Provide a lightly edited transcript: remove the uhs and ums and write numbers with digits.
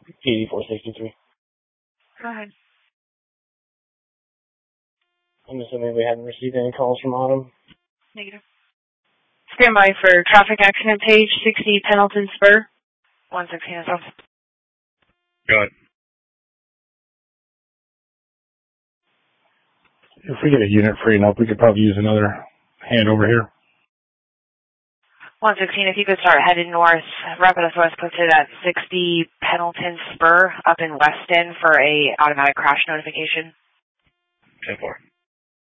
8463. Go ahead. I'm assuming we haven't received any calls from Autumn. Negative. Stand by for traffic accident page 60 Pendleton Spur. 116 as well. Go ahead. If we get a unit freeing up, we could probably use another hand over here. 116, if you could start headed north, Rapidos West posted at 60 Pendleton Spur up in Weston for a automatic crash notification. 10-4.